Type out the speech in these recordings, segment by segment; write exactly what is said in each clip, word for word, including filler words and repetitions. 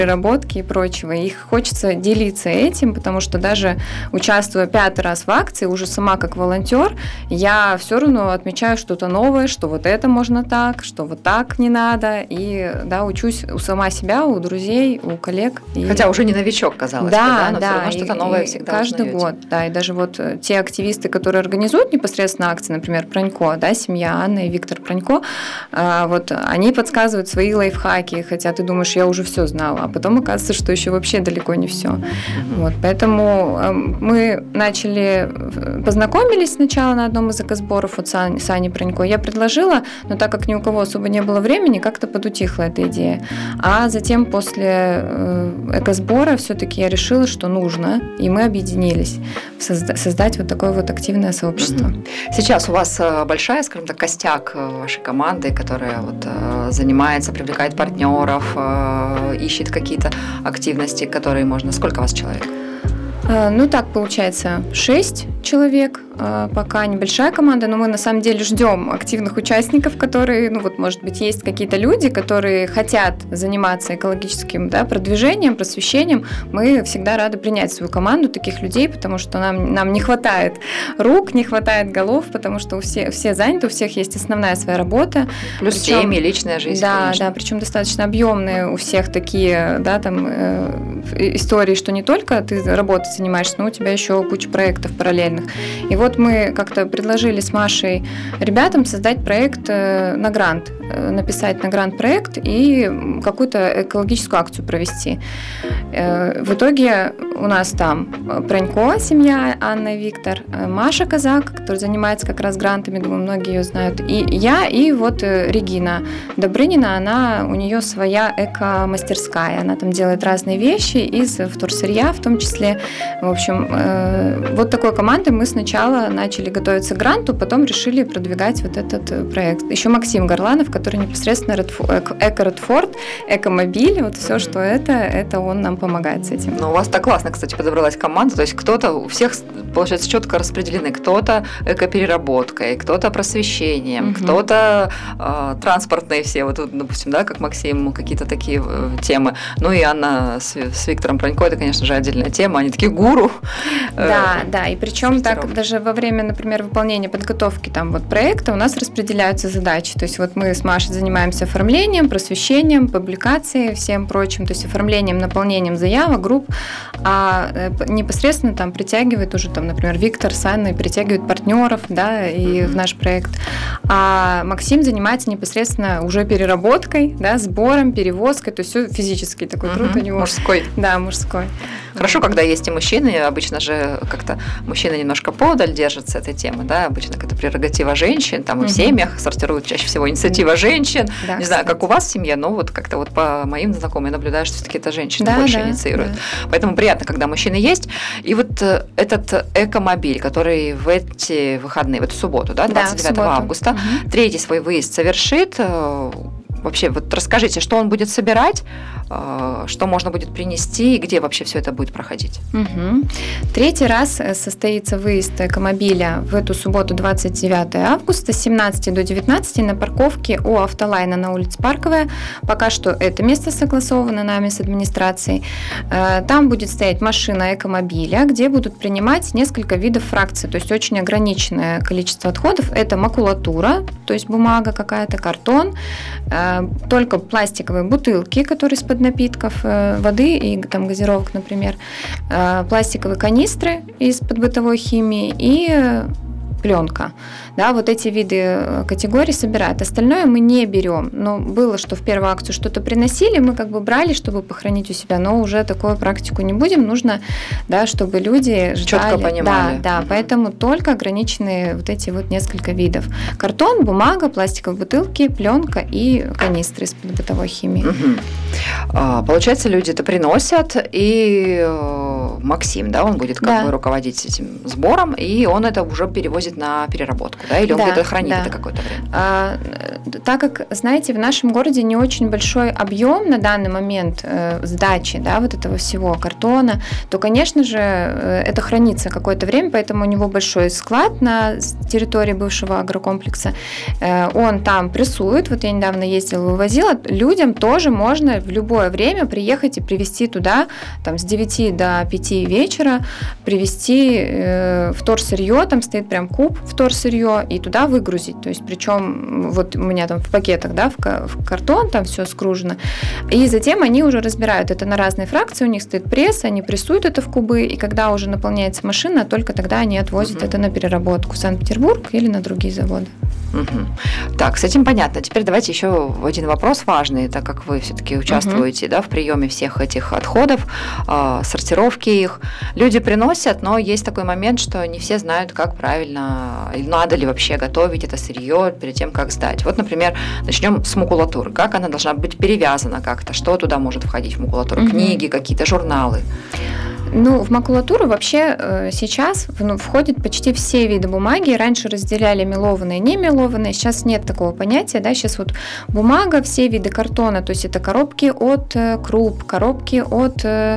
переработки и прочего. Их хочется делиться этим, потому что даже участвуя пятый раз в акции, уже сама как волонтер, я все равно отмечаю что-то новое, что вот это можно так, что вот так не надо. И да, учусь у сама себя, у друзей, у коллег. И... Хотя уже не новичок, казалось да, бы, да, но да, все равно что-то новое всегда каждый узнаете. год, да, и даже вот те активисты, которые организуют непосредственно акции, например, Пронько, да, семья Анны и Виктор Пронько, вот они подсказывают свои лайфхаки, хотя ты думаешь, я уже все знала, а потом оказывается, что еще вообще далеко не все. Mm-hmm. Вот, поэтому мы начали, познакомились сначала на одном из экосборов вот с Аней Пронько. Я предложила, но так как ни у кого особо не было времени, как-то подутихла эта идея. А затем после экосбора все-таки я решила, что нужно, и мы объединились создать вот такое вот активное сообщество. Mm-hmm. Сейчас у вас большая, скажем так, костяк вашей команды, которая вот занимается, привлекает партнеров, ищет какие-то активности, которые можно... Сколько у вас человек? Ну, так получается, шесть человек, пока небольшая команда, но мы на самом деле ждем активных участников, которые, ну вот, может быть, есть какие-то люди, которые хотят заниматься экологическим, да, продвижением, просвещением. Мы всегда рады принять в свою команду таких людей, потому что нам, нам не хватает рук, не хватает голов, потому что у всех, все заняты, у всех есть основная своя работа. Плюс причем, семьи, личная жизнь, да, конечно. Да, причем достаточно объемные у всех такие, да, там, э, истории, что не только ты работой занимаешься, но у тебя еще куча проектов параллельных. И вот мы как-то предложили с Машей ребятам создать проект на грант, написать на грант проект и какую-то экологическую акцию провести. В итоге у нас там Пронько, семья Анна и Виктор, Маша Казак, которая занимается как раз грантами, думаю, многие ее знают, и я, и вот Регина Добрынина, она, у нее своя эко-мастерская, она там делает разные вещи из вторсырья в том числе. В общем, вот такой командой мы сначала начали готовиться к гранту, потом решили продвигать вот этот проект. Еще Максим Горланов, который непосредственно Эко-Редфорд, Экомобиль, вот все, что это, это он нам помогает с этим. Ну, у вас так классно, кстати, подобралась команда, то есть кто-то, у всех, получается, четко распределены, кто-то экопереработкой, кто-то просвещением, угу. кто-то э, транспортные все, вот, допустим, да, как Максим, какие-то такие э, темы. Ну и Анна с, с Виктором Пронько, это, конечно же, отдельная тема, они такие гуру. Э, да, да, и причем так даже во время, например, выполнения подготовки там вот проекта у нас распределяются задачи, то есть вот мы с Машей занимаемся оформлением, просвещением, публикацией, всем прочим, то есть оформлением, наполнением заявок, групп, а непосредственно там притягивает уже там, например, Виктор с Анной притягивает партнеров, да, и в наш проект, а Максим занимается непосредственно уже переработкой, да, сбором, перевозкой, то есть все физически такой uh-huh. труд у него. Мужской. Да, мужской. Хорошо, когда есть и мужчины, обычно же как-то мужчины немножко подаль держатся этой темы, да, обычно это прерогатива женщин, там и в uh-huh. семьях сортируют чаще всего инициатива женщин, да, не кстати. знаю, как у вас в семье, но вот как-то вот по моим знакомым я наблюдаю, что все-таки это женщины да, больше да, инициируют, да. поэтому приятно, когда мужчины есть, и вот этот экомобиль, который в эти выходные, в эту субботу, да, двадцать девятого августа, uh-huh. третий свой выезд совершит. Вообще, вот расскажите, что он будет собирать, что можно будет принести и где вообще все это будет проходить? Угу. Третий раз состоится выезд экомобиля в эту субботу, двадцать девятого августа, с семнадцати до девятнадцати на парковке у Автолайна на улице Парковая. Пока что это место согласовано нами с администрацией. Там будет стоять машина экомобиля, где будут принимать несколько видов фракций, то есть очень ограниченное количество отходов. Это макулатура, то есть бумага какая-то, картон, только пластиковые бутылки, которые из-под напитков, воды и там газировок, например, пластиковые канистры из-под бытовой химии и пленка. Да, вот эти виды категорий собирают. Остальное мы не берем. Но было, что в первую акцию что-то приносили, мы как бы брали, чтобы похоронить у себя, но уже такую практику не будем. Нужно, да, чтобы люди ждали. Четко понимали. Да, да, поэтому только ограниченные вот эти вот несколько видов. Картон, бумага, пластиковые бутылки, пленка и канистры из-под бытовой химии. Угу. А, получается, люди это приносят, и Максим, да, он будет как да. бы руководить этим сбором, и он это уже перевозит отвозит на переработку, да, или он да, где-то хранит да. это какое-то время? А, так как, знаете, в нашем городе не очень большой объем на данный момент э, сдачи, да, вот этого всего картона, то, конечно же, э, это хранится какое-то время, поэтому у него большой склад на территории бывшего агрокомплекса. Э, он там прессует, вот я недавно ездила, вывозила, людям тоже можно в любое время приехать и привезти туда, там, с девяти до пяти вечера, привезти э, вторсырье, там стоит прям куб вторсырье, и туда выгрузить. То есть, причем вот у меня там в пакетах, да, в, в картон, там все скружено. И затем они уже разбирают это на разные фракции, у них стоит пресс, они прессуют это в кубы, и когда уже наполняется машина, только тогда они отвозят угу. это на переработку в Санкт-Петербург или на другие заводы. Угу. Так, с этим понятно. Теперь давайте еще один вопрос важный, так как вы все-таки участвуете угу. да, в приеме всех этих отходов, э, сортировке их. Люди приносят, но есть такой момент, что не все знают, как правильно, надо ли вообще готовить это сырье перед тем, как сдать. Вот, например, начнем с макулатуры. Как она должна быть перевязана как-то? Что туда может входить в макулатуру? Угу. Книги, какие-то журналы? Ну, в макулатуру вообще э, сейчас ну, входят почти все виды бумаги. Раньше разделяли мелованные и не мелованные, сейчас нет такого понятия, да, сейчас вот бумага, все виды картона, то есть это коробки от э, круп, коробки от э,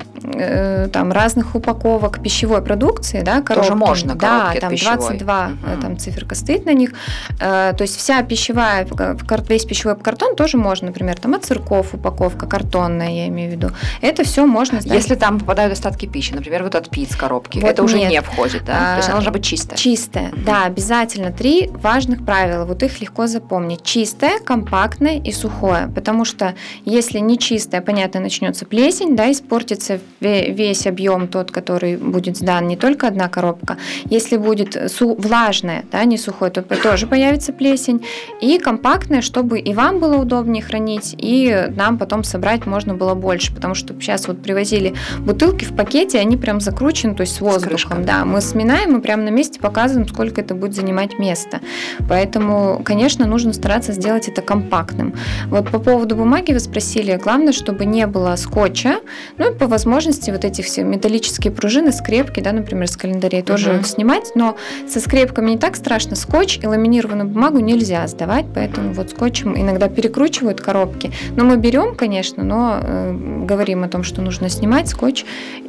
там разных упаковок пищевой продукции, да, коробки. Тоже можно, да, коробки там пищевой. двадцать два, угу. там циферка стоит на них. То есть вся пищевая, весь пищевой картон тоже можно, например, там от сырков упаковка картонная, я имею в виду. Это все можно сдать. Если там попадают остатки пищи, например, вот от пиц коробки, вот это уже нет. не входит, да? А, то есть она должна быть чистая. Чистая, угу. да, обязательно. Три важных правила, вот их легко запомнить. Чистое, компактное и сухое, потому что если не чистое, понятно, начнется плесень, да, испортится весь объем тот, который будет сдан, не только одна коробка. Если будет су- влажное, да, не сухое, то тоже появится плесень. И компактное, чтобы и вам было удобнее хранить, и нам потом собрать можно было больше, потому что сейчас вот привозили бутылки в пакете, они прям закручены, то есть с воздухом. С да, мы сминаем и прямо на месте показываем, сколько это будет занимать места. Поэтому, конечно, нужно стараться сделать это компактным. Вот по поводу бумаги вы спросили, главное, чтобы не было скотча, ну и по возможности вот эти все металлические пружины, скрепки, да, например, с календарей тоже uh-huh. снимать, но со скрепками не так страшно. Скотч и ламинированную бумагу нельзя сдавать, поэтому вот скотчем иногда перекручивают коробки. Но мы берем, конечно, но э, говорим о том, что нужно снимать скотч,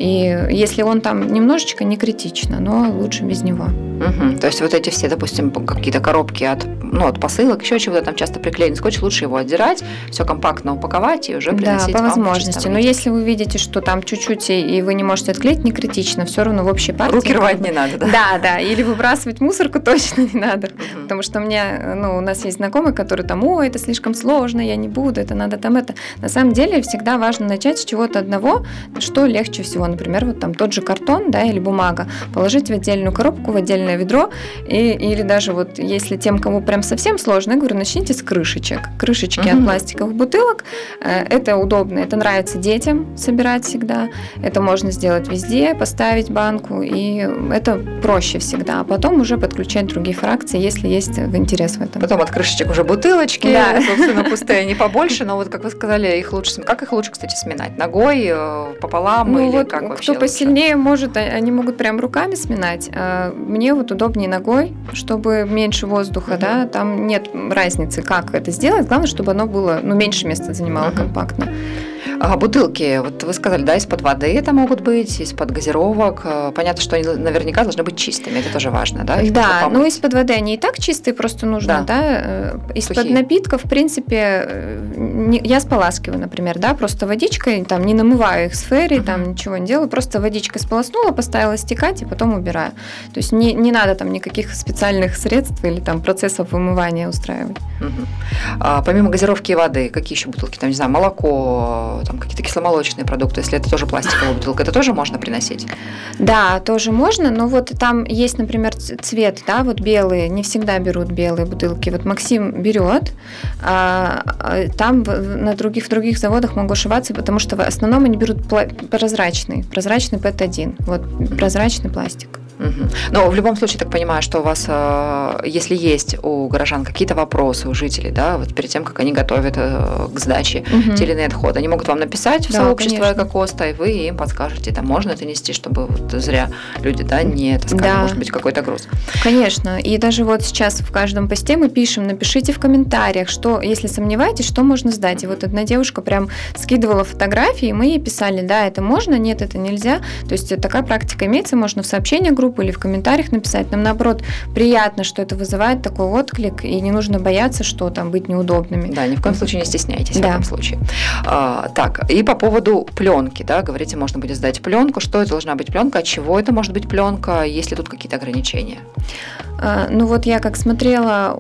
и если он там немножечко, не критично, но лучше без него. Uh-huh. То есть вот эти все, допустим, какие-то коробки от, ну, от посылок, еще чего-то там часто приклеен скотч, лучше его отдирать, все компактно упаковать и уже приносить да, по вам возможности. Но если вы видите, что там чуть-чуть и вы не можете отклеить, не критично, все равно в общей партии. Руки рвать не надо, да? Да, да, или выбрасывать мусорку точно не надо, uh-huh. потому что у меня, ну, у нас есть знакомые, которые там, ой, это слишком сложно, я не буду, это надо там это. На самом деле всегда важно начать с чего-то одного, что легче всего, например, вот там тот же картон, да, или бумага, положить в отдельную коробку, в отдельное ведро, и, или даже вот если тем, кому прям совсем сложно, я говорю, начните с крышечек, крышечки uh-huh. от пластиковых бутылок, это удобно, это нравится детям собирать всегда, это можно сделать везде, поставить банку, и это проще всегда. А потом уже подключать другие фракции, если есть интерес в этом. Потом от крышечек уже бутылочки, да. собственно, пустые, не побольше, но вот, как вы сказали, их лучше, как их лучше, кстати, сминать? Ногой, пополам ну, или вот как вообще? Кто посильнее может, они могут прям руками сминать. А мне вот удобнее ногой, чтобы меньше воздуха, uh-huh. да, там нет разницы, как это сделать. Главное, чтобы оно было, ну, меньше места занимало uh-huh. компактно. А бутылки, вот вы сказали, да, из-под воды это могут быть, из-под газировок. Понятно, что они наверняка должны быть чистыми, это тоже важно, да? Их да, ну из-под воды они и так чистые, просто нужно, да, да? Из-под Сухие. Напитков, в принципе, не, я споласкиваю, например, да, просто водичкой, там, не намываю их с ферри, uh-huh. там, ничего не делаю, просто водичкой сполоснула, поставила стекать и потом убираю. То есть не, не надо там никаких специальных средств или там процессов вымывания устраивать. Uh-huh. А, помимо газировки и воды, какие еще бутылки, там, не знаю, молоко, там какие-то кисломолочные продукты, если это тоже пластиковая бутылка, это тоже можно приносить? Да, тоже можно, но вот там есть, например, цвет, да, вот белые, не всегда берут белые бутылки. Вот Максим берет, а там на других, в других заводах могу ошибаться, потому что в основном они берут прозрачный, прозрачный пэт один, вот прозрачный пластик. Угу. Угу. Но в любом случае, так понимаю, что у вас, если есть у горожан какие-то вопросы, у жителей, да, вот перед тем, как они готовят к сдаче угу. те или иные отходы, они могут вам написать в да, сообщество Экокоста, и вы им подскажете, там, можно это нести, чтобы вот зря люди, да, не таскали, да. может быть, какой-то груз. Конечно. И даже вот сейчас в каждом посте мы пишем, напишите в комментариях, что, если сомневаетесь, что можно сдать. И вот одна девушка прям скидывала фотографии, и мы ей писали, да, это можно, нет, это нельзя. То есть такая практика имеется, можно в сообщение группы или в комментариях написать. Нам, наоборот, приятно, что это вызывает такой отклик, и не нужно бояться, что там быть неудобными. Да, ни в коем случае не стесняйтесь да. в этом случае. А, так, и по поводу пленки, да, говорите, можно будет сдать пленку. Что это должна быть пленка, от чего это может быть пленка, есть ли тут какие-то ограничения? А, ну вот я как смотрела,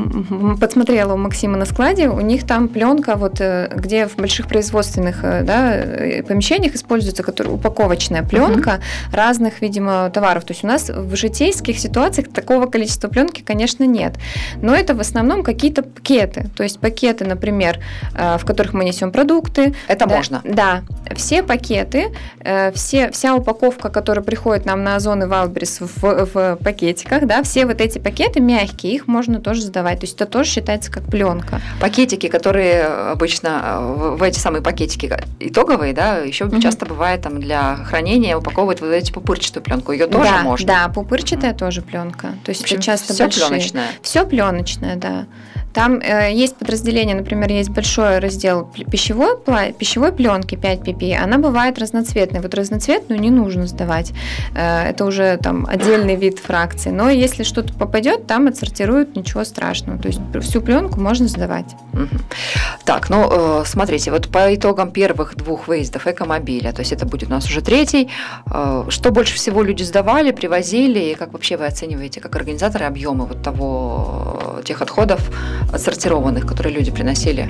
у, подсмотрела у Максима на складе, у них там пленка, вот, где в больших производственных да, помещениях используется которая, упаковочная пленка uh-huh. разных, видимо, товаров. То есть у нас в житейских ситуациях такого количества пленки, конечно, нет. Но это в основном какие-то пакеты. То есть пакеты, например, в которых мы несем продукты. Это да, можно? Да. Все пакеты, все, вся упаковка, которая приходит нам на Озон и Вайлдберрис в, в пакетиках, да, все вот эти пакеты мягкие, их можно тоже сдавать. То есть это тоже считается как пленка. Пакетики, которые обычно в эти самые пакетики итоговые, да, еще mm-hmm. часто бывает там для хранения упаковывают вот эти пупырчатую пленку. Ее тоже да, можно? Да, пупырчатая mm-hmm. тоже пленка. То есть общем, это часто все большие. пленочное. Все пленочное, да. Там э, есть подразделение, например, есть большой раздел пищевой, пищевой пленки пять пи пи, она бывает разноцветной. Вот разноцветную не нужно сдавать. Э, это уже там отдельный вид фракции. Но если что-то попадет, там отсортируют, ничего страшного. То есть всю пленку можно сдавать. Угу. Так, ну э, смотрите, вот по итогам первых двух выездов Экомобиля, то есть это будет у нас уже третий, э, что больше всего люди сдавали, привозили, и как вообще вы оцениваете, как организаторы, объемы вот того, тех отходов, отсортированных, которые люди приносили?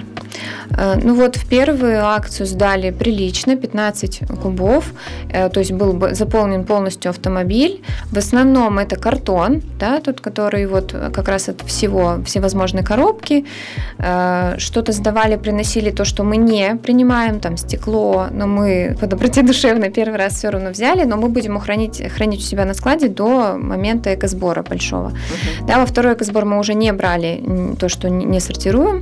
Ну вот в первую акцию сдали прилично, пятнадцать кубов, то есть был заполнен полностью автомобиль. В основном это картон, да, тот, который вот как раз от всего, всевозможные коробки. Что-то сдавали, приносили то, что мы не принимаем, там стекло, но мы по доброте душевной первый раз все равно взяли, но мы будем его хранить, хранить у себя на складе до момента экосбора большого. Uh-huh. Да, во второй экосбор мы уже не брали то, что не сортируем.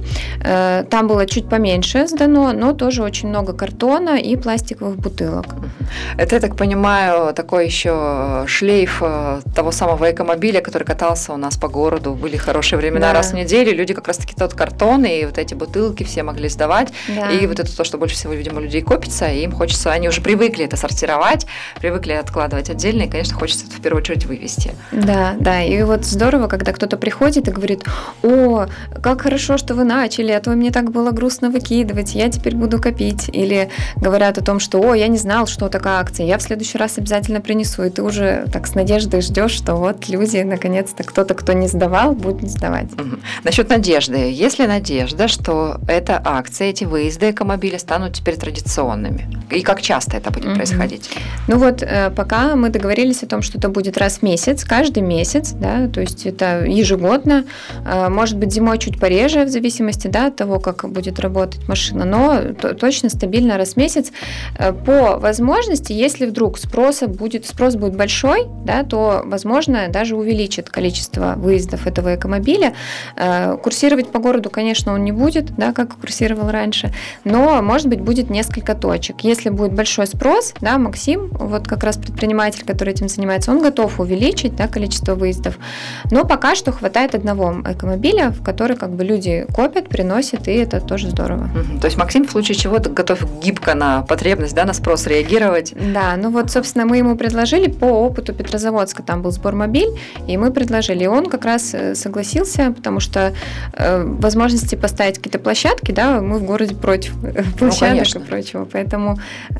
Там было чуть поменьше сдано, но тоже очень много картона и пластиковых бутылок. Это, я так понимаю, такой еще шлейф того самого Экомобиля, который катался у нас по городу. Были хорошие времена, да. Раз в неделю люди как раз-таки тот картон и вот эти бутылки все могли сдавать. Да. И вот это то, что больше всего, видимо, у людей копится, и им хочется, они уже привыкли это сортировать, привыкли откладывать отдельно, и, конечно, хочется это в первую очередь вывести. Да, да, и вот здорово, когда кто-то приходит и говорит: о, как хорошо, что вы начали, а то мне так было грустно выкидывать, я теперь буду копить. Или говорят о том, что о, я не знал, что такая акция, я в следующий раз обязательно принесу. И ты уже так с надеждой ждешь, что вот люди, наконец-то, кто-то, кто не сдавал, будет сдавать. Угу. Насчет надежды. Есть ли надежда, что эта акция, эти выезды Экомобиля станут теперь традиционными? И как часто это будет угу. происходить? Ну вот, пока мы договорились о том, что это будет раз в месяц, каждый месяц, да, то есть это ежегодно, может быть, зимой чуть пореже, в зависимости, да, от того, как будет работать машина, но точно стабильно раз в месяц. По возможности, если вдруг спроса будет, спрос будет большой, да, то, возможно, даже увеличит количество выездов этого Экомобиля. Курсировать по городу, конечно, он не будет, да, как курсировал раньше, но, может быть, будет несколько точек. Если будет большой спрос, да, Максим, вот как раз предприниматель, который этим занимается, он готов увеличить, да, количество выездов, но пока что хватает одного Экомобиля, в который как бы люди копят, приносят, и это тоже здорово. Угу. То есть Максим в случае чего готов гибко на потребность, да, на спрос реагировать? Да, ну вот, собственно, мы ему предложили по опыту Петрозаводска, там был сбормобиль, и мы предложили, и он как раз согласился, потому что э, возможности поставить какие-то площадки, да, мы в городе против площадок ну, и прочего, поэтому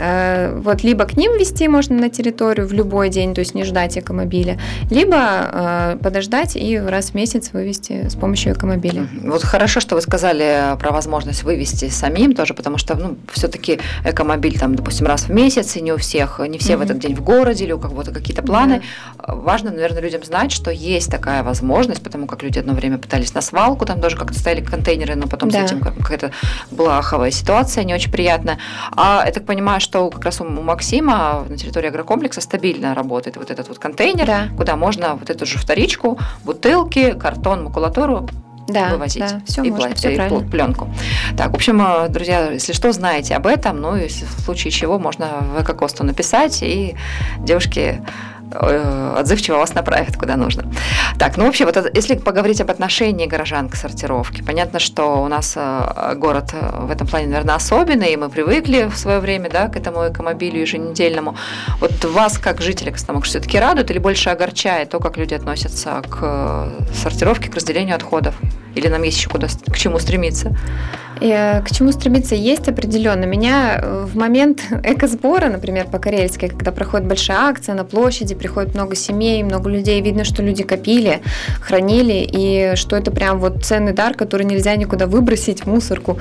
э, вот либо к ним везти можно на территорию в любой день, то есть не ждать Экомобиля, либо э, подождать и раз в месяц вывести с помощью Экомобиля. деле. Вот хорошо, что вы сказали про возможность вывести самим тоже, потому что, ну, все-таки экомобиль там, допустим, раз в месяц, и не у всех, не все mm-hmm. в этот день в городе, или у кого-то какие-то планы. Yeah. Важно, наверное, людям знать, что есть такая возможность, потому как люди одно время пытались на свалку, там тоже как-то стояли контейнеры, но потом yeah. с этим какая-то была аховая ситуация, не очень приятная. А я так понимаю, что как раз у Максима на территории агрокомплекса стабильно работает вот этот вот контейнер, да. куда можно вот эту же вторичку, бутылки, картон, макулатуру да, вывозить. Да, все и, можно, пла- все и правильно. пленку. Так, в общем, друзья, если что, знаете об этом, ну и в случае чего можно в Экокосту написать, и девушки отзывчиво вас направят куда нужно. Так, ну вообще, вот если поговорить об отношении горожан к сортировке, понятно, что у нас город в этом плане, наверное, особенный, и мы привыкли в свое время, да, к этому экомобилю еженедельному. Вот вас, как жителя Костомукши, все-таки радует или больше огорчает то, как люди относятся к сортировке, к разделению отходов? Или нам есть еще куда, к чему стремиться? И, к чему стремиться есть определенно. Меня в момент экосбора, например, по Карельской, когда проходит большая акция на площади, приходит много семей, много людей, видно, что люди копили, хранили, и что это прям вот ценный дар, который нельзя никуда выбросить в мусорку.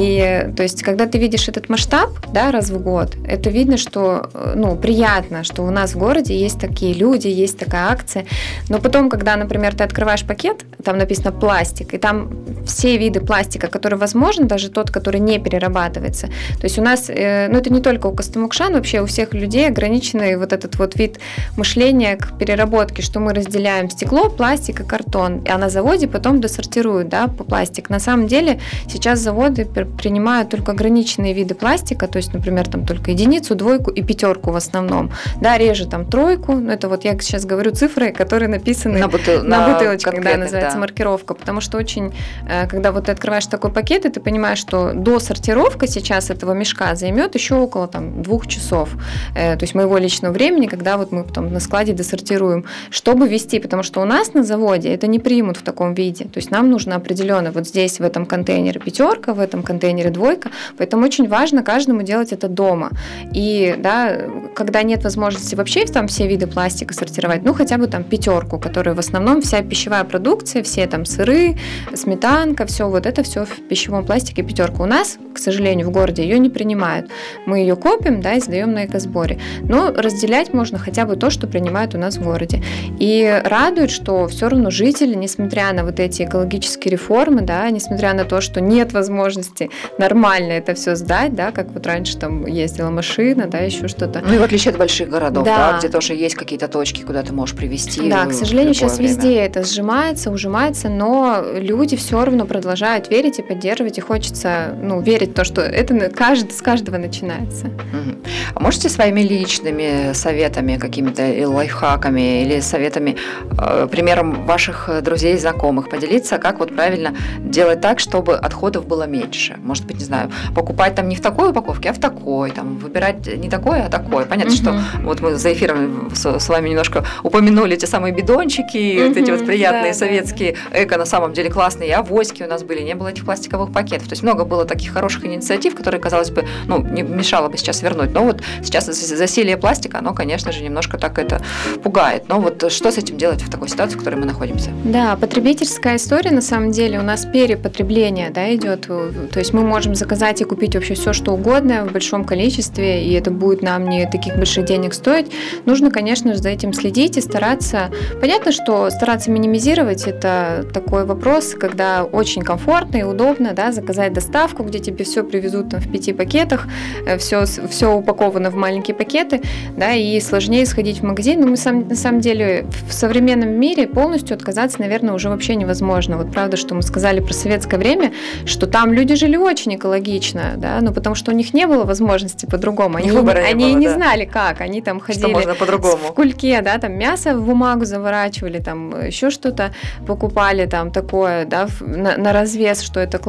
И то есть, когда ты видишь этот масштаб, да, раз в год, это видно, что, ну, приятно, что у нас в городе есть такие люди, есть такая акция. Но потом, когда, например, ты открываешь пакет, там написано пластик, и там все виды пластика, которые возможны, даже тот, который не перерабатывается. То есть у нас, ну это не только у костомукшан, вообще у всех людей ограниченный вот этот вот вид мышления к переработке, что мы разделяем стекло, пластик и картон, а на заводе потом досортируют, да, по пластик. На самом деле сейчас заводы принимают только ограниченные виды пластика, то есть, например, там только единицу, двойку и пятерку в основном. Да, реже там тройку, но это вот я сейчас говорю цифры, которые написаны на, бутыл- на, на бутылочках, да, называется да. маркировка, потому что очень, когда вот ты открываешь такой пакет, и ты понимаешь, что досортировка сейчас этого мешка займет еще около там, двух часов, то есть моего личного времени, когда вот мы потом на складе досортируем, чтобы вести, потому что у нас на заводе это не примут в таком виде, то есть нам нужно определенно вот здесь в этом контейнере пятерка, в этом контейнере двойка, поэтому очень важно каждому делать это дома. И да, когда нет возможности вообще там все виды пластика сортировать, ну хотя бы там пятерку, которая в основном вся пищевая продукция, все там сыры, сметанка, все вот это все в пищевом пластике пятерка. У нас, к сожалению, в городе ее не принимают. Мы ее копим, да, и сдаем на экосборе. Но разделять можно хотя бы то, что принимают у нас в городе. И радует, что все равно жители, несмотря на вот эти экологические реформы, да, несмотря на то, что нет возможности нормально это все сдать, да, как вот раньше там ездила машина, да, еще что-то. Ну и в отличие от больших городов, да, да где тоже есть какие-то точки, куда ты можешь привезти. Да, к сожалению, сейчас время. Везде это сжимается, ужимается, но люди все равно продолжают верить и поддерживать, и хочется, ну, верить в то, что это каждый, с каждого начинается. Угу. А можете своими личными советами, какими-то или лайфхаками, или советами, э, примером ваших друзей и знакомых поделиться, как вот правильно делать так, чтобы отходов было меньше? Может быть, не знаю, покупать там не в такой упаковке, а в такой, там, выбирать не такой, а такой. Понятно, угу. что вот мы за эфиром с, с вами немножко упомянули те самые бидончики, угу. вот эти вот приятные да, советские, да, эко на самом деле классные, и авоськи у нас были, не было этих пластиковых пакетов. То есть много было таких хороших инициатив, которые, казалось бы, ну, не мешало бы сейчас вернуть. Но вот сейчас засилие пластика, оно, конечно же, немножко так это пугает. Но вот что с этим делать в такой ситуации, в которой мы находимся? Да, потребительская история, на самом деле, у нас перепотребление, да, идет. То есть мы можем заказать и купить вообще все, что угодно в большом количестве, и это будет нам не таких больших денег стоить. Нужно, конечно же, за этим следить и стараться. Понятно, что стараться минимизировать – это такой вопрос, когда очень комфортно и удобно, да, заказать доставку, где тебе все привезут там в пяти пакетах, все, все упаковано в маленькие пакеты, да, и сложнее сходить в магазин. Но мы сам, на самом деле в современном мире полностью отказаться, наверное, уже вообще невозможно. Вот правда, что мы сказали про советское время, что там люди жили очень экологично, да, но потому что у них не было возможности по-другому. Они, не, они было, не да. знали, как. Они там ходили в кульке, да, там мясо в бумагу заворачивали, там еще что-то покупали, там такое, да, на, на развес, что это клали в кульку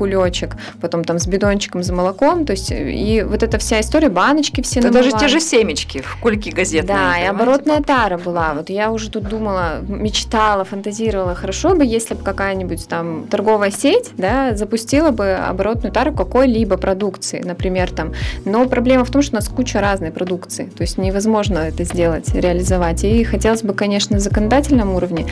кулечек, потом там с бидончиком за молоком, то есть и вот эта вся история, баночки все намывали. Это даже те же семечки. в кульки газетные. Да, и оборотная тара была. Вот я уже тут думала, мечтала, фантазировала, хорошо бы, если бы какая-нибудь там торговая сеть, да, запустила бы оборотную тару какой-либо продукции, например, там. Но проблема в том, что у нас куча разной продукции, то есть невозможно это сделать, реализовать. И хотелось бы, конечно, на законодательном уровне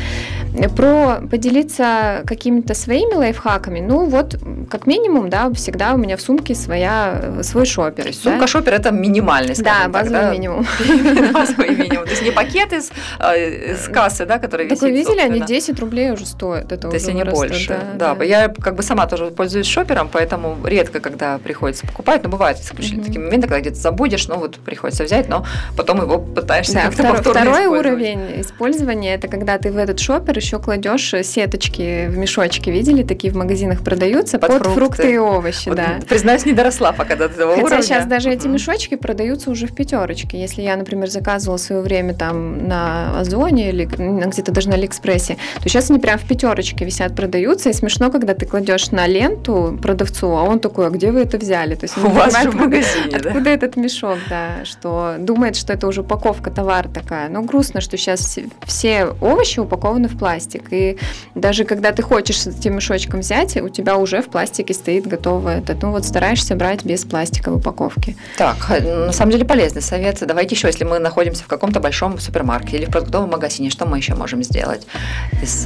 про поделиться какими-то своими лайфхаками. Ну вот, как минимум, да, всегда у меня в сумке своя, свой шопер. То есть да? Сумка-шопер – это минимальный, скажем да, так, базовый да? минимум. Базовый минимум. То есть не пакет из, из кассы, да, который висит. Так вы видели, собственно. Они десять рублей уже стоят. Это если не вырастут, больше. Да, да, да. Я как бы сама тоже пользуюсь шопером, поэтому редко, когда приходится покупать, но бывают исключительно mm-hmm. такие моменты, когда где-то забудешь, ну вот приходится взять, но потом его пытаешься да, как-то втор- повторно Второй использовать. уровень использования – это когда ты в этот шопер еще кладешь сеточки в мешочки. Видели? Такие в магазинах продаются под, под фрукты. фрукты и овощи. Вот, да. Признаюсь, не доросла пока до этого Хотя уровня. Хотя сейчас даже mm-hmm. эти мешочки продаются уже в пятерочке. Если я, например, заказывала в свое время там на Озоне или где-то даже на Алиэкспрессе, то сейчас они прям в пятерочке висят, продаются. И смешно, когда ты кладешь на ленту продавцу, а он такой, а где вы это взяли? То есть у вас же в магазине, откуда, да? Откуда этот мешок, да, что думает, что это уже упаковка товара такая. Но грустно, что сейчас все овощи упакованы в пластик. И даже когда ты хочешь с этим мешочком взять, у тебя уже в пластике стоит готовое это. Ну вот стараешься брать без пластиковой упаковки. Так, на самом деле полезный совет. Давайте еще, если мы находимся в каком-то большом супермаркете или в продуктовом магазине, что мы еще можем сделать из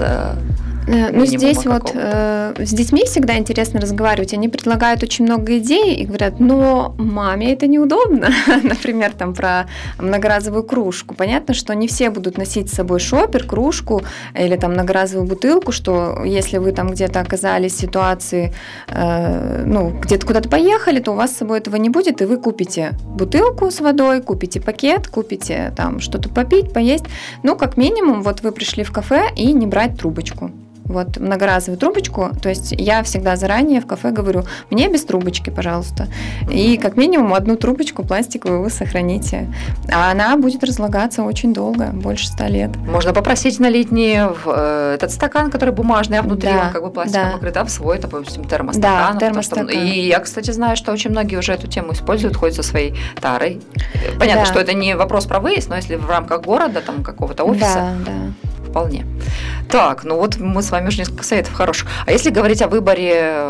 Ну, здесь вот э, с детьми всегда интересно разговаривать. Они предлагают очень много идей и говорят, но маме это неудобно. Например, там про многоразовую кружку. Понятно, что не все будут носить с собой шопер, кружку или там многоразовую бутылку, что если вы там где-то оказались в ситуации, э, ну, где-то куда-то поехали, то у вас с собой этого не будет, и вы купите бутылку с водой, купите пакет, купите там что-то попить, поесть. Ну, как минимум, вот вы пришли в кафе и не брать трубочку. Вот многоразовую трубочку, то есть я всегда заранее в кафе говорю, мне без трубочки, пожалуйста. И как минимум одну трубочку пластиковую вы сохраните. А она будет разлагаться очень долго, больше ста лет. Можно попросить налить не в э, этот стакан, который бумажный, а внутри да, он как бы пластиком да. покрыт, а в свой, допустим, термостакан. Да, термостакан. Что, и я, кстати, знаю, что очень многие уже эту тему используют, ходят со своей тарой. Понятно, да. что это не вопрос про выезд, но если в рамках города, там какого-то офиса, да, да. вполне. Так, ну вот мы с вами уже несколько советов хороших. А если говорить о выборе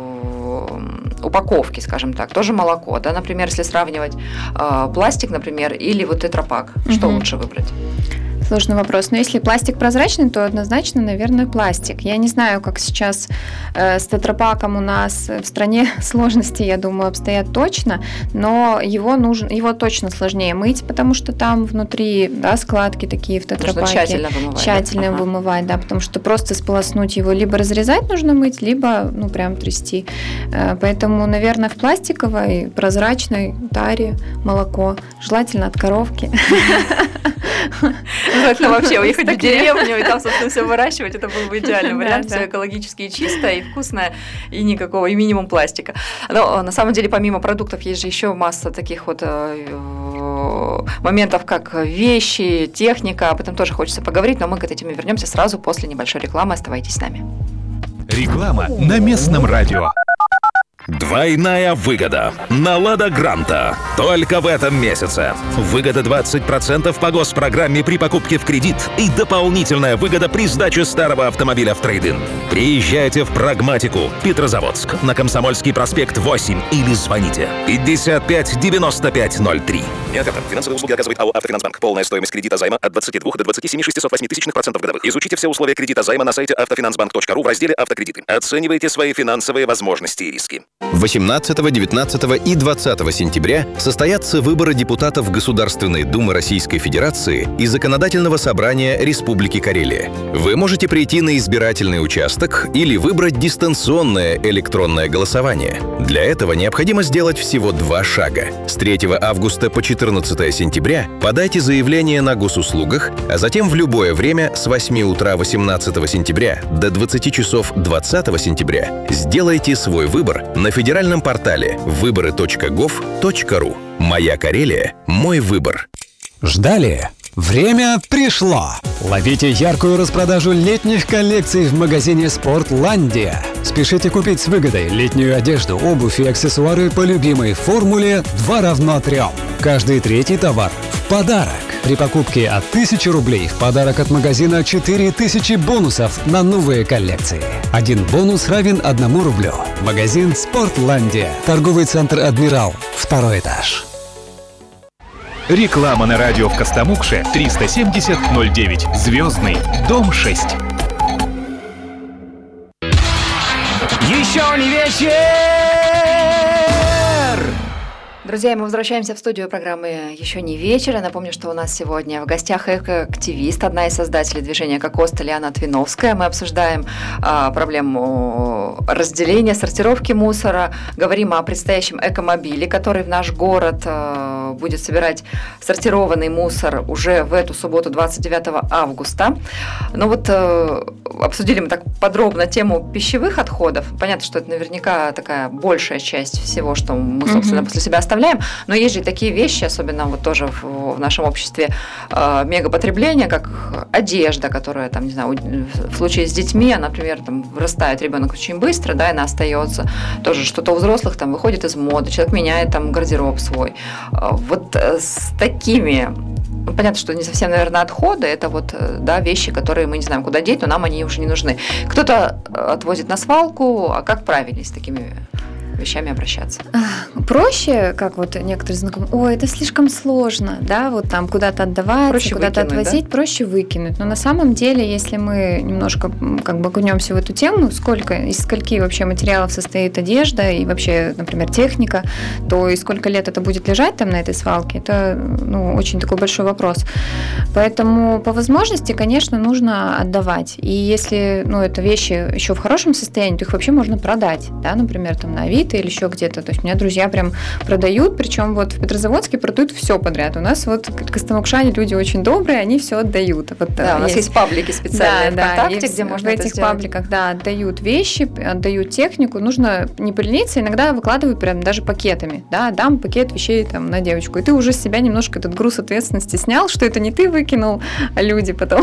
упаковки, скажем так, тоже молоко, да, например, если сравнивать э, пластик, например, или вот тетрапак, угу. что лучше выбрать? Сложный вопрос. Но если пластик прозрачный, то однозначно, наверное, пластик. Я не знаю, как сейчас э, с тетрапаком у нас в стране сложности, я думаю, обстоят точно, но его нужно, его точно сложнее мыть, потому что там внутри, да, складки такие в тетрапаке. Нужно тщательно вымывать. Тщательно ага. вымывать, да, потому что просто сполоснуть его либо разрезать нужно мыть, либо, ну, прям трясти. Э, поэтому, наверное, в пластиковой, прозрачной таре молоко, желательно от коровки. Желательно вообще уехать в деревню и там, собственно, все выращивать. Это был бы идеальный вариант. Все экологически чистое и вкусное, и никакого, и минимум пластика. Но на самом деле, помимо продуктов, есть же еще масса таких вот моментов, как вещи, техника. Об этом тоже хочется поговорить, но мы к этой теме вернемся сразу после небольшой рекламы. Оставайтесь с нами. Реклама на местном радио. Двойная выгода на Лада Гранта. Только в этом месяце. Выгода двадцать процентов по госпрограмме при покупке в кредит и дополнительная выгода при сдаче старого автомобиля в трейд-ин. Приезжайте в Прагматику, Петрозаводск, на Комсомольский проспект восемь или звоните пятьдесят пять девяносто пять ноль три. Неоферта. Финансовые услуги оказывает АО «Автофинансбанк». Полная стоимость кредита займа от двадцати двух до двадцати семи шестисот восьми тысячных процентов годовых. Изучите все условия кредита займа на сайте автофинансбанк точка ру в разделе «Автокредиты». Оценивайте свои финансовые возможности и риски. восемнадцатого, девятнадцатого и двадцатого сентября состоятся выборы депутатов Государственной Думы Российской Федерации и Законодательного собрания Республики Карелия. Вы можете прийти на избирательный участок или выбрать дистанционное электронное голосование. Для этого необходимо сделать всего два шага. С третьего августа по четырнадцатое сентября подайте заявление на госуслугах, а затем в любое время с восьми утра восемнадцатого сентября до двадцати часов двадцатого сентября сделайте свой выбор на федеральном портале выборы точка гов точка ру. Моя Карелия – мой выбор. Ждали? Время пришло! Ловите яркую распродажу летних коллекций в магазине «Спортландия». Спешите купить с выгодой летнюю одежду, обувь и аксессуары по любимой формуле два равно трем. Каждый третий товар в подарок. При покупке от тысячи рублей в подарок от магазина четыре тысячи бонусов на новые коллекции. Один бонус равен одному рублю. Магазин «Спортландия». Торговый центр «Адмирал». Второй этаж. Реклама на радио в Костомукше триста семьдесят ноль девять. Звездный. Дом шесть. Еще не вечер! Друзья, мы возвращаемся в студию программы «Еще не вечер». Я напомню, что у нас сегодня в гостях экоактивист, одна из создателей движения «Кокос» Лиана Твиновская. Мы обсуждаем а, проблему разделения, сортировки мусора. Говорим о предстоящем экомобиле, который в наш город а, будет собирать сортированный мусор уже в эту субботу, двадцать девятого августа. Но вот а, обсудили мы так подробно тему пищевых отходов. Понятно, что это наверняка такая большая часть всего, что мы, собственно, mm-hmm. после себя оставляем. Но есть же такие вещи, особенно вот тоже в, в нашем обществе э, мегапотребления, как одежда, которая там, не знаю, в случае с детьми, например, там вырастает ребенок очень быстро, да, и она остается. Тоже что-то у взрослых там выходит из моды, человек меняет там гардероб свой. Вот с такими, понятно, что не совсем, наверное, отходы, это вот, да, вещи, которые мы не знаем, куда деть, но нам они уже не нужны. Кто-то отвозит на свалку, а как правильно с такими вещами обращаться? Проще, как вот некоторые знакомые, ой, это слишком сложно, да, вот там куда-то отдавать, проще куда-то выкинуть, отвозить, да? Проще выкинуть. Но на самом деле, если мы немножко как бы окунемся в эту тему, сколько, из скольки вообще материалов состоит одежда и вообще, например, техника, то и сколько лет это будет лежать там на этой свалке, это, ну, очень такой большой вопрос. Поэтому по возможности, конечно, нужно отдавать. И если, ну, это вещи еще в хорошем состоянии, то их вообще можно продать, да, например, там на Авито или еще где-то. То есть у меня друзья прям продают, причем вот в Петрозаводске продают все подряд. У нас вот костомукшане люди очень добрые, они все отдают. Вот, да, у нас есть, есть паблики специальные, да, ВКонтакте, да, где можно в этих сделать. пабликах, да, отдают вещи, отдают технику. Нужно не полениться, иногда выкладывают прям даже пакетами. Да, дам пакет вещей там на девочку. И ты уже с себя немножко этот груз ответственности снял, что это не ты выкинул, а люди потом.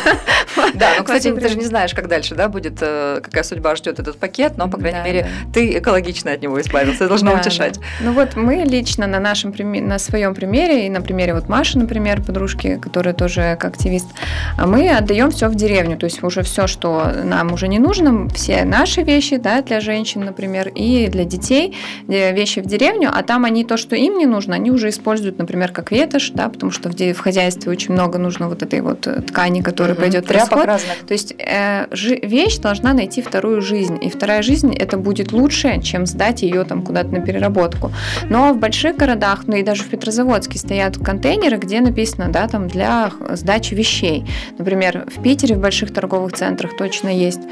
Да, ну, кстати, ты же не знаешь, как дальше, да, будет, какая судьба ждет этот пакет, но, по крайней мере, ты экологично от него избавился, это должно да, утешать. Да. Ну вот мы лично на нашем на своем примере, и на примере вот Маши, например, подружки, которая тоже как активист, мы отдаем все в деревню, то есть уже все, что нам уже не нужно, все наши вещи, да, для женщин, например, и для детей, вещи в деревню, а там они то, что им не нужно, они уже используют, например, как ветошь, да, потому что в, в хозяйстве очень много нужно вот этой вот ткани, которая угу, пойдет в расход. Разных. То есть э, жи- вещь должна найти вторую жизнь, и вторая жизнь это будет лучше, чем сдать ее там куда-то на переработку. Но в больших городах, ну и даже в Петрозаводске стоят контейнеры, где написано, да, там для сдачи вещей. Например, в Питере в больших торговых центрах точно есть.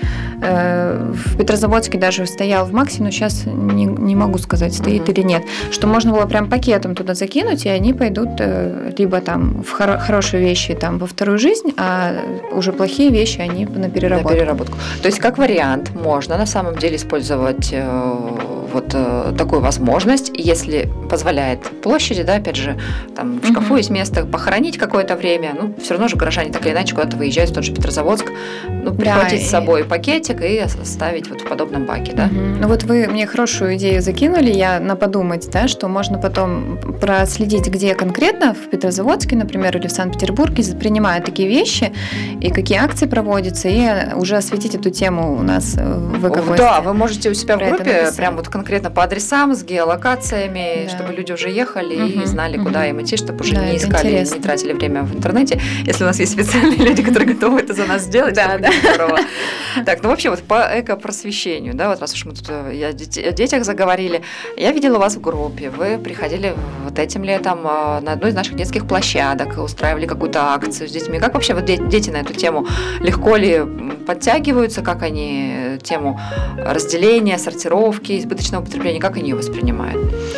В Петрозаводске даже стоял в Максе, но сейчас не, не могу сказать, стоит mm-hmm. или нет, что можно было прям пакетом туда закинуть, и они пойдут либо там в хоро- хорошие вещи там во вторую жизнь, а уже плохие вещи они на переработку. На переработку. То есть как вариант можно на самом деле использовать вот такую возможность, если позволяет площади, да, опять же, там в шкафу uh-huh. есть место похоронить какое-то время, ну, все равно же горожане так или иначе куда-то выезжают в тот же Петрозаводск, ну, прихватить да, с собой и... пакетик и оставить вот в подобном баке, да. Uh-huh. Ну, вот вы мне хорошую идею закинули, я на подумать, да, что можно потом проследить, где конкретно в Петрозаводске, например, или в Санкт-Петербурге принимают такие вещи, и какие акции проводятся, и уже осветить эту тему у нас в ВК. Да, вы можете у себя в группе прям вот конкретно по адресам, с геолокациями, да. чтобы люди уже ехали угу, и знали, угу. куда им идти, чтобы уже да, не искали, интересно. Не тратили время в интернете. Если у нас есть специальные люди, которые готовы это за нас сделать, да, да. здорово. Так, ну вообще вот по экопросвещению, да, вот раз уж мы тут о детях заговорили, я видела вас в группе, вы приходили вот этим летом на одну из наших детских площадок, устраивали какую-то акцию с детьми. Как вообще вот дети на эту тему легко ли подтягиваются, как они тему разделения, сортировки, избыточного потребления, как они ее воспринимают?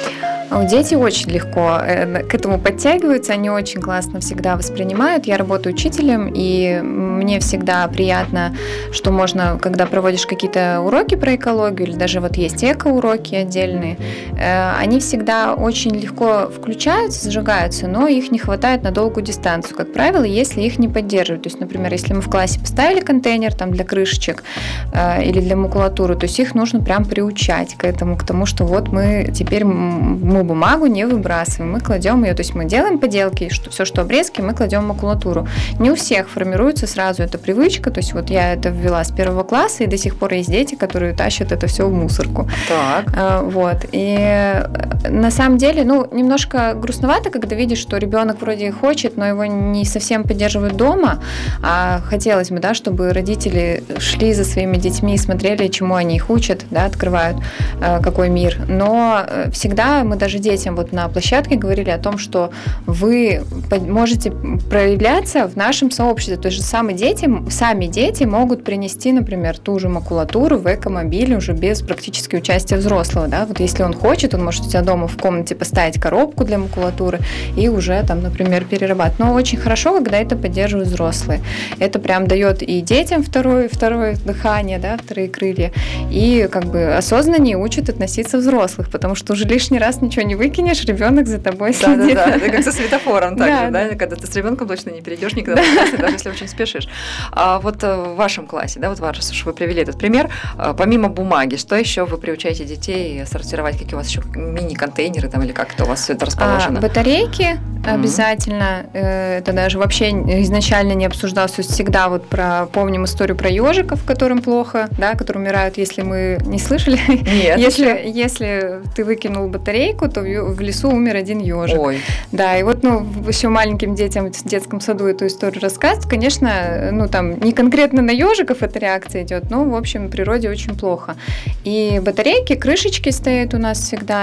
Дети очень легко к этому подтягиваются, они очень классно всегда воспринимают. Я работаю учителем, и мне всегда приятно, что можно, когда проводишь какие-то уроки про экологию, или даже вот есть эко-уроки отдельные, они всегда очень легко включаются, зажигаются, но их не хватает на долгую дистанцию, как правило, если их не поддерживают. То есть, например, если мы в классе поставили контейнер там, для крышечек или для макулатуры, то есть их нужно прям приучать к этому, к тому, что вот мы теперь мы бумагу не выбрасываем, мы кладем ее, то есть мы делаем поделки, что все, что обрезки, мы кладем в макулатуру. Не у всех формируется сразу эта привычка, то есть вот я это ввела с первого класса, и до сих пор есть дети, которые тащат это все в мусорку. Так. Вот. И на самом деле, ну, немножко грустновато, когда видишь, что ребенок вроде хочет, но его не совсем поддерживают дома, а хотелось бы, да, чтобы родители шли за своими детьми и смотрели, чему они их учат, да, открывают, какой мир. Но всегда мы даже детям вот на площадке говорили о том, что вы можете проявляться в нашем сообществе. То есть сами дети, сами дети могут принести, например, ту же макулатуру в экомобиле уже без практически участия взрослого. Да? Вот если он хочет, он может у тебя дома в комнате поставить коробку для макулатуры и уже там, например, перерабатывать. Но очень хорошо, когда это поддерживают взрослые. Это прям дает и детям второе, второе дыхание, да, вторые крылья, и как бы осознаннее учат относиться взрослых, потому что уже лишний раз ничего не выкинешь, ребенок за тобой следит. Да, да, да, это как со светофором также, да, да, да, когда ты с ребенком точно не перейдешь никогда в классе, даже если очень спешишь. А вот в вашем классе, да, вот раз уж вы привели этот пример, помимо бумаги, что еще вы приучаете детей сортировать, какие у вас еще мини-контейнеры там, или как это у вас все это расположено? А, батарейки обязательно, mm-hmm. это даже вообще изначально не обсуждалось, то есть всегда вот про, помним историю про ежиков, которым плохо, да, которые умирают, если мы не слышали. Нет. если, если ты выкинул батарейку, то в лесу умер один ежик. Ой. Да, и вот, ну, еще маленьким детям в детском саду эту историю рассказывают, конечно, ну, там, не конкретно на ежиков эта реакция идет, но, в общем, в природе очень плохо. И батарейки, крышечки стоят у нас всегда,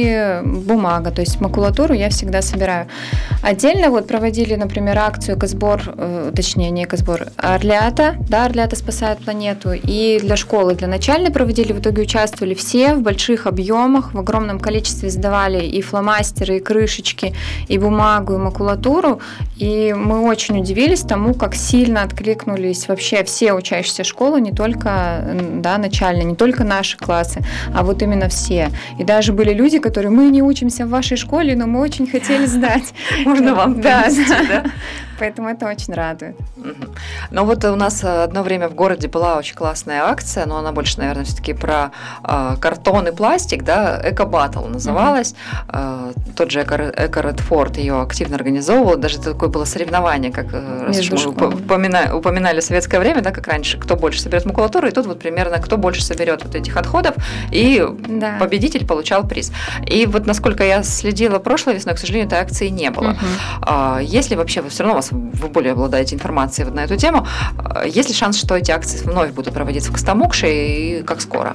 и бумага, то есть макулатуру я всегда собираю. Отдельно вот проводили, например, акцию «Экосбор», э, точнее, не «Экосбор», а «Орлята», да, «Орлята спасают планету», и для школы, для начальной проводили, в итоге участвовали все в больших объемах, в огромном количестве сдавали и фломастеры, и крышечки, и бумагу, и макулатуру, и мы очень удивились тому, как сильно откликнулись вообще все учащиеся школы, не только, да, начальные, не только наши классы, а вот именно все. И даже были люди, которые: мы не учимся в вашей школе, но мы очень хотели сдать. Можно вам принести, да? Поэтому это очень радует. Угу. Ну вот у нас одно время в городе была очень классная акция, но она больше, наверное, все-таки про э, картон и пластик, да, Эко-баттл называлась. Угу. Э, тот же Эко-Редфорд ее активно организовывал, даже такое было соревнование, как раз мы упоминали, упоминали советское время, да, как раньше, кто больше соберет макулатуру, и тут вот примерно кто больше соберет вот этих отходов, и да. победитель получал приз. И вот насколько я следила прошлой весной, к сожалению, этой акции не было. Угу. А, если вообще вы все равно у вас вы более обладаете информацией вот на эту тему, есть ли шанс, что эти акции вновь будут проводиться в Костомукше и как скоро?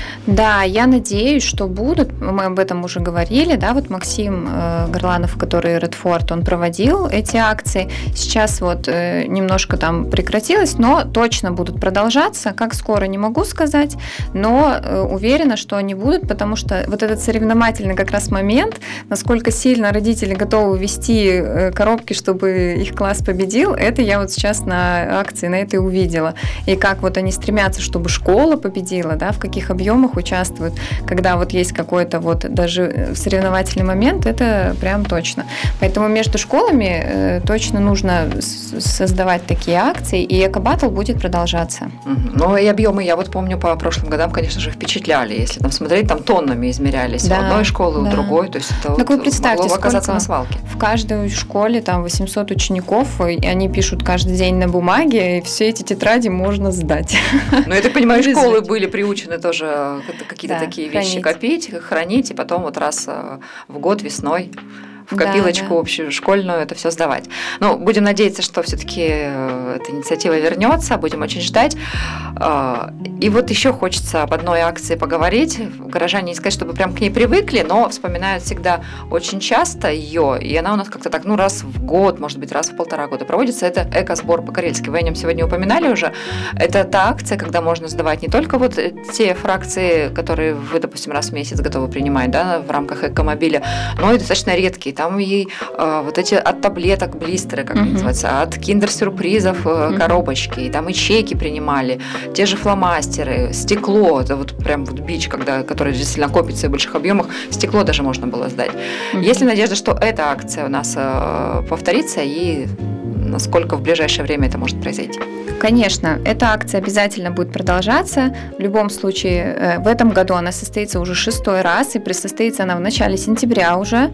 Да, я надеюсь, что будут. Мы об этом уже говорили, да, вот Максим э, Горланов, который Редфорд, он проводил эти акции. Сейчас вот э, немножко там прекратилось, но точно будут продолжаться. Как скоро, не могу сказать, но э, уверена, что они будут, потому что вот этот соревновательный как раз момент, насколько сильно родители готовы вести э, коробки, чтобы их класс победил, это я вот сейчас на акции на это и увидела. И как вот они стремятся, чтобы школа победила, да, в каких объемах участвуют, когда вот есть какой-то вот даже соревновательный момент, это прям точно. Поэтому между школами э, точно нужно создавать такие акции, и Эко-баттл будет продолжаться. Угу. Ну и объемы, я вот помню, по прошлым годам, конечно же, впечатляли. Если там смотреть, там тоннами измерялись да, у одной школы, да. у другой. То есть это так вот вы представьте, могло оказаться на свалке. В каждой школе там восемьсот учеников, и они пишут каждый день на бумаге, и все эти тетради можно сдать. Ну, я так понимаю, школы были приучены тоже какие-то да, такие хранить. вещи копить, хранить, и потом вот раз в год весной в копилочку да, да. общую школьную это все сдавать. Ну, будем надеяться, что все-таки эта инициатива вернется, будем очень ждать. И вот еще хочется об одной акции поговорить. Горожане, не сказать, чтобы прям к ней привыкли, но вспоминают всегда очень часто ее, и она у нас как-то так, ну, раз в год, может быть, раз в полтора года проводится. Это эко-сбор по-карельски. Вы о нем сегодня упоминали уже. Это та акция, когда можно сдавать не только вот те фракции, которые вы, допустим, раз в месяц готовы принимать, да, в рамках эко-мобиля, но и достаточно редкие. Там и э, вот эти от таблеток блистеры, как uh-huh. они называются, от киндер-сюрпризов э, uh-huh. коробочки, и там и чеки принимали, те же фломастеры, стекло, это вот прям вот бич, когда, который действительно копится в больших объемах, стекло даже можно было сдать. Uh-huh. Есть ли надежда, что эта акция у нас э, повторится, и насколько в ближайшее время это может произойти? Конечно, эта акция обязательно будет продолжаться. В любом случае, в этом году она состоится уже шестой раз, и состоится она в начале сентября уже.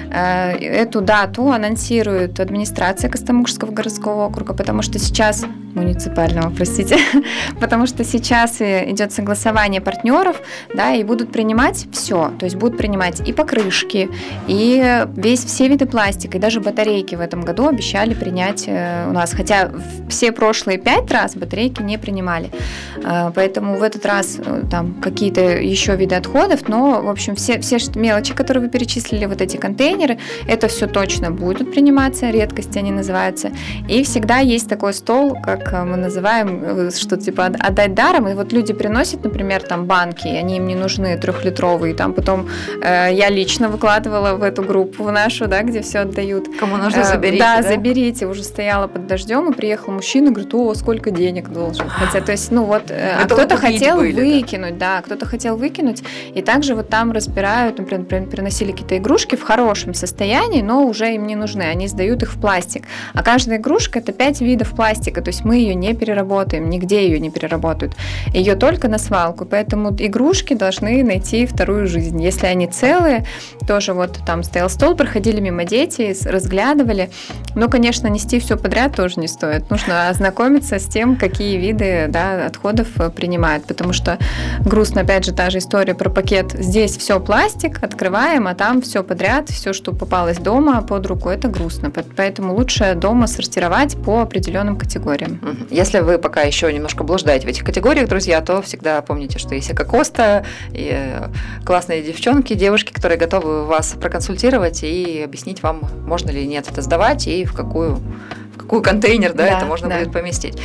Эту дату анонсирует администрация Костомукшского городского округа, потому что сейчас муниципального, простите, потому что сейчас идет согласование партнеров, да, и будут принимать все, то есть будут принимать и покрышки, и весь все виды пластика, и даже батарейки в этом году обещали принять у нас, хотя все прошлые пять раз батарейки не принимали, поэтому в этот раз там какие-то еще виды отходов, но, в общем, все, все мелочи, которые вы перечислили, вот эти контейнеры, это все точно будут приниматься, редкости они называются, и всегда есть такой стол, как мы называем, что типа отдать даром, и вот люди приносят, например, там банки, и они им не нужны трехлитровые, там потом э, я лично выкладывала в эту группу в нашу, да, где все отдают. Кому нужно, заберите, э, да, да? заберите, уже стояла под дождем, и приехал мужчина, говорит, о, сколько денег должен, хотя, то есть, ну вот, э, а кто-то хотел были, выкинуть, да? да, кто-то хотел выкинуть, и также вот там разбирают, например, приносили какие-то игрушки в хорошем состоянии, но уже им не нужны, они сдают их в пластик, а каждая игрушка это пять видов пластика, то есть мы ее не переработаем, нигде ее не переработают, ее только на свалку, поэтому игрушки должны найти вторую жизнь. Если они целые, тоже вот там стоял стол, проходили мимо дети, разглядывали, но, конечно, нести все подряд тоже не стоит, нужно ознакомиться с тем, какие виды, да, отходов принимают, потому что грустно, опять же, та же история про пакет, здесь все пластик, открываем, а там все подряд, все, что попалось дома под руку, это грустно, поэтому лучше дома сортировать по определенным категориям. Если вы пока еще немножко блуждаете в этих категориях, друзья, то всегда помните, что есть эко-коста, и классные девчонки, девушки, которые готовы вас проконсультировать и объяснить вам, можно ли нет это сдавать и в какую, в какой контейнер, да, да, это можно да. будет поместить.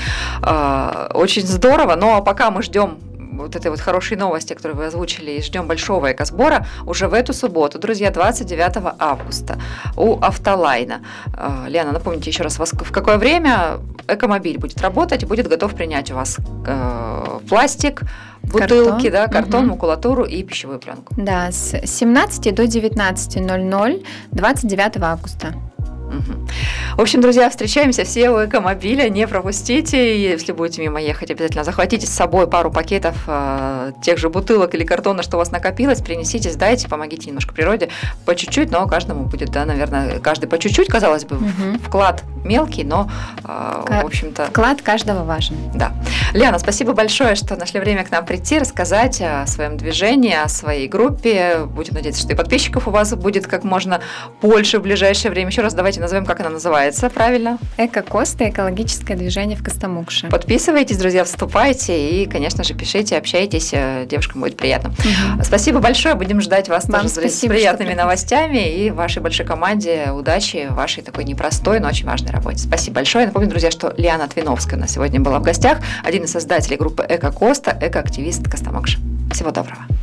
Очень здорово, но пока мы ждем вот этой вот хорошей новости, которую вы озвучили, и ждем большого экосбора, уже в эту субботу, друзья, двадцать девятого августа у Автолайна. Лена, напомните еще раз, в какое время экомобиль будет работать и будет готов принять у вас пластик, бутылки, картон, да, картон, угу. макулатуру и пищевую пленку? Да, с семнадцати до девятнадцати ноль ноль двадцать девятого августа. В общем, друзья, встречаемся все у Экомобиля, не пропустите. Если будете мимо ехать, обязательно захватите с собой пару пакетов э, тех же бутылок или картона, что у вас накопилось, принесите, сдайте, помогите немножко природе, по чуть-чуть, но каждому будет, да, наверное, каждый по чуть-чуть, казалось бы, угу. вклад мелкий, но, э, в общем-то... Вклад каждого важен. Да. Лена, спасибо большое, что нашли время к нам прийти, рассказать о своем движении, о своей группе. Будем надеяться, что и подписчиков у вас будет как можно больше в ближайшее время. Еще раз давайте назовем, как она называется, правильно? Эко-коста, экологическое движение в Костомукше. Подписывайтесь, друзья, вступайте и, конечно же, пишите, общайтесь, девушкам будет приятно. Угу. Спасибо большое, будем ждать вас Вам тоже спасибо, с приятными новостями и вашей большой команде удачи в вашей такой непростой, но очень важной работе. Спасибо большое. Напомню, друзья, что Лиана Твиновская у нас сегодня была в гостях, один из создателей группы Эко-коста, экоактивист Костомукша. Всего доброго.